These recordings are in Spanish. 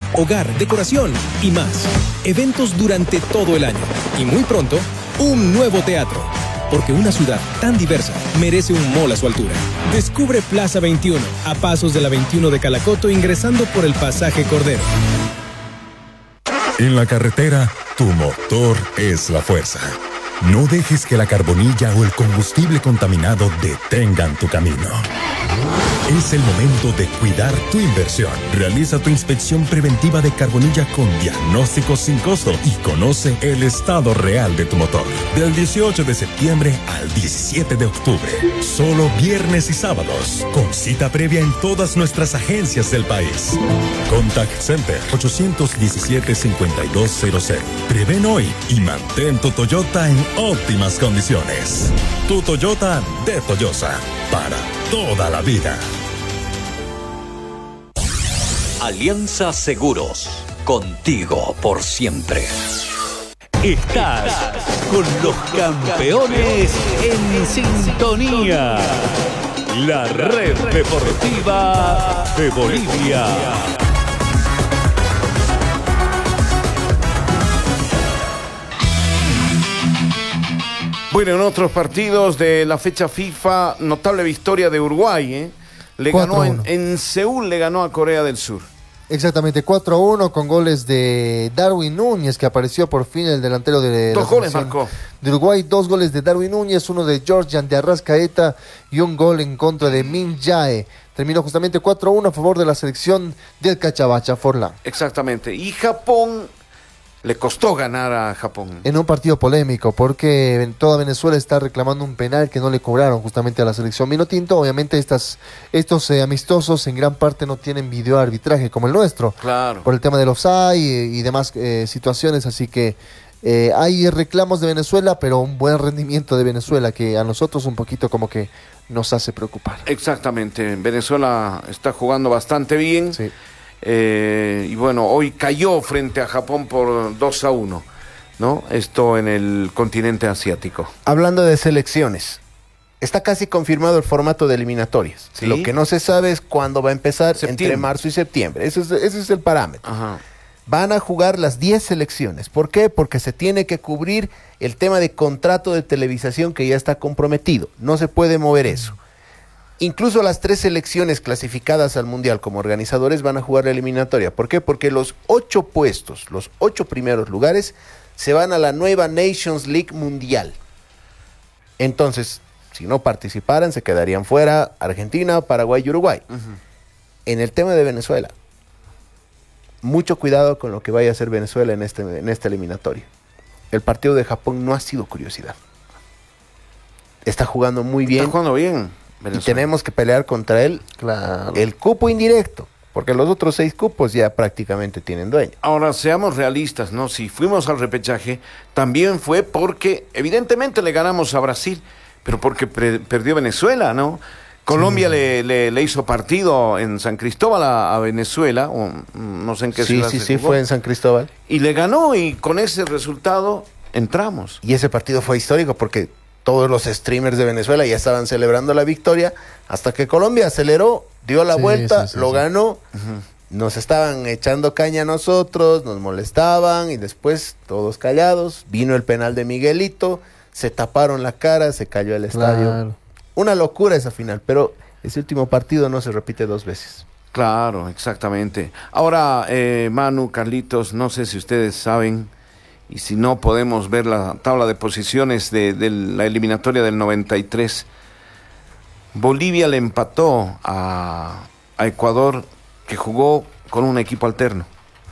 hogar, decoración y más. Eventos durante todo el año. Y muy pronto, un nuevo teatro. Porque una ciudad tan diversa merece un mall a su altura. Descubre Plaza 21, a pasos de la 21 de Calacoto, ingresando por el pasaje Cordero. En la carretera, tu motor es la fuerza. No dejes que la carbonilla o el combustible contaminado detengan tu camino. Es el momento de cuidar tu inversión. Realiza tu inspección preventiva de carbonilla con diagnóstico sin costo y conoce el estado real de tu motor. Del 18 de septiembre al 17 de octubre. Solo viernes y sábados. Con cita previa en todas nuestras agencias del país. Contact Center 817-5200. Prevén hoy y mantén tu Toyota en óptimas condiciones. Tu Toyota de Toyosa. Para toda la vida. Alianza Seguros, contigo por siempre. Estás con los campeones en sintonía. La red deportiva de Bolivia. Bueno, en otros partidos de la fecha FIFA, notable victoria de Uruguay, Le ganó en Seúl, le ganó a Corea del Sur. Exactamente, 4-1 con goles de Darwin Núñez, que apareció por fin el delantero de Dos goles marcó. De Uruguay, 2 goles de Darwin Núñez, uno de Georgian de Arrascaeta y un gol en contra de Min Jae. Terminó justamente 4-1 a favor de la selección del Cachabacha Forlán. Exactamente, y Japón, le costó ganar a Japón. En un partido polémico, porque toda Venezuela está reclamando un penal que no le cobraron justamente a la selección Vinotinto. Obviamente estos amistosos en gran parte no tienen videoarbitraje como el nuestro. Claro. Por el tema de los offside y demás situaciones, así que hay reclamos de Venezuela, pero un buen rendimiento de Venezuela que a nosotros un poquito como que nos hace preocupar. Exactamente, Venezuela está jugando bastante bien. Sí. Y bueno, hoy cayó frente a Japón por 2-1, ¿no? Esto en el continente asiático. Hablando de selecciones, está casi confirmado el formato de eliminatorias. ¿Sí? Lo que no se sabe es cuándo va a empezar, Septiembre. entre marzo y septiembre. Ese es el parámetro. Ajá. Van a jugar las 10 selecciones. ¿Por qué? Porque se tiene que cubrir el tema de contrato de televisación que ya está comprometido. No se puede mover eso. Incluso las 3 selecciones clasificadas al Mundial como organizadores van a jugar la eliminatoria. ¿Por qué? Porque los 8 puestos, los 8 primeros lugares, se van a la nueva Nations League Mundial. Entonces, si no participaran, se quedarían fuera Argentina, Paraguay y Uruguay. Uh-huh. En el tema de Venezuela, mucho cuidado con lo que vaya a hacer Venezuela en esta eliminatoria. El partido de Japón no ha sido curiosidad. Está jugando muy bien. Está jugando bien. Y tenemos que pelear contra él, Claro. el cupo indirecto, porque los otros 6 cupos ya prácticamente tienen dueño. Ahora, seamos realistas, ¿no? Si fuimos al repechaje, también fue porque, evidentemente, le ganamos a Brasil, pero porque perdió Venezuela, ¿no? Colombia le hizo partido en San Cristóbal a Venezuela, o no sé en qué ciudad. Sí, fue en San Cristóbal. Y le ganó, y con ese resultado entramos. Y ese partido fue histórico porque todos los streamers de Venezuela ya estaban celebrando la victoria, hasta que Colombia aceleró, dio la vuelta, lo ganó. Uh-huh. Nos estaban echando caña a nosotros, nos molestaban, y después, todos callados, vino el penal de Miguelito, se taparon la cara, se cayó el estadio. Claro. Una locura esa final, pero ese último partido no se repite 2 veces. Claro, exactamente. Ahora, Manu, Carlitos, no sé si ustedes saben, y si no podemos ver la tabla de posiciones de la eliminatoria del 93. Bolivia le empató a Ecuador, que jugó con un equipo alterno.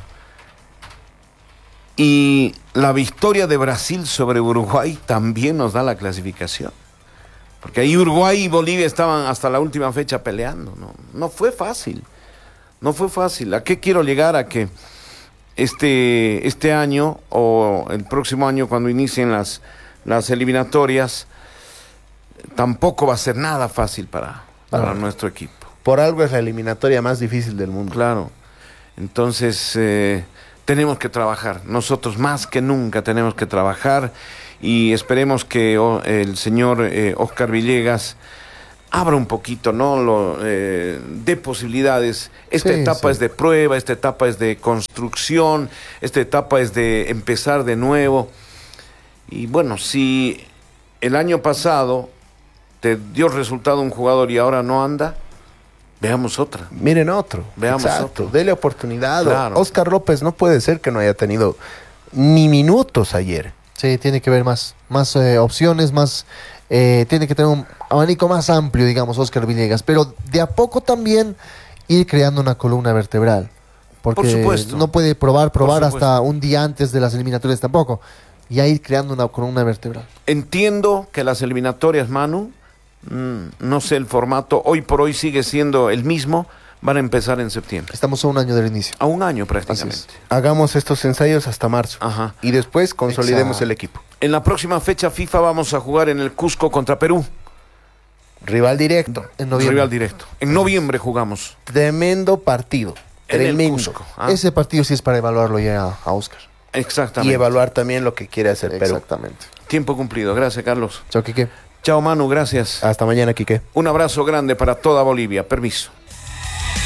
Y la victoria de Brasil sobre Uruguay también nos da la clasificación. Porque ahí Uruguay y Bolivia estaban hasta la última fecha peleando. No fue fácil. No fue fácil. ¿A qué quiero llegar? A que este año o el próximo año, cuando inicien las eliminatorias, tampoco va a ser nada fácil para nuestro equipo. Por algo es la eliminatoria más difícil del mundo. Claro. Entonces, tenemos que trabajar. Nosotros más que nunca tenemos que trabajar, y esperemos que el señor Oscar Villegas abra un poquito, ¿no? De posibilidades. Esta etapa es de prueba, esta etapa es de construcción, esta etapa es de empezar de nuevo. Y bueno, si el año pasado te dio resultado un jugador y ahora no anda, veamos otra. Miren otro. Veamos Exacto. otro. Dele oportunidad. Claro. Oscar López no puede ser que no haya tenido ni minutos ayer. Sí, tiene que haber más opciones, tiene que tener un abanico más amplio, digamos, Oscar Villegas, pero de a poco también ir creando una columna vertebral, porque Por supuesto. no puede probar Por hasta un día antes de las eliminatorias tampoco, y ir creando una columna vertebral. Entiendo que las eliminatorias, Manu, no sé el formato, hoy por hoy sigue siendo el mismo, van a empezar en septiembre. Estamos a un año del inicio. A un año prácticamente. Hagamos estos ensayos hasta marzo. Ajá. Y después consolidemos Exacto. el equipo. En la próxima fecha FIFA vamos a jugar en el Cusco contra Perú. Rival directo. En noviembre. Rival directo. En noviembre jugamos. Tremendo partido. En el Tremendo. Cusco. Ah, Ese partido sí es para evaluarlo ya a Oscar. exactamente. Y evaluar también lo que quiere hacer Perú. Exactamente. Tiempo cumplido. Gracias, Carlos. Chao, Quique. Chao, Manu. Gracias. Hasta mañana, Quique. Un abrazo grande para toda Bolivia. Permiso.